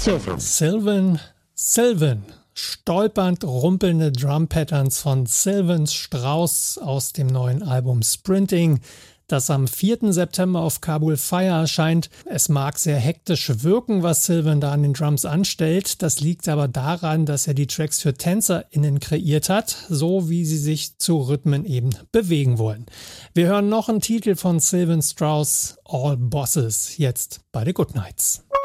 Sylvan. Stolpernd rumpelnde Drum-Patterns von Sylvan Strauss aus dem neuen Album Sprinting, das am 4. September auf Kabul Fire erscheint. Es mag sehr hektisch wirken, was Sylvan da an den Drums anstellt. Das liegt aber daran, dass er die Tracks für TänzerInnen kreiert hat, so wie sie sich zu Rhythmen eben bewegen wollen. Wir hören noch einen Titel von Sylvan Strauss, All Bosses, jetzt bei The Goodnights.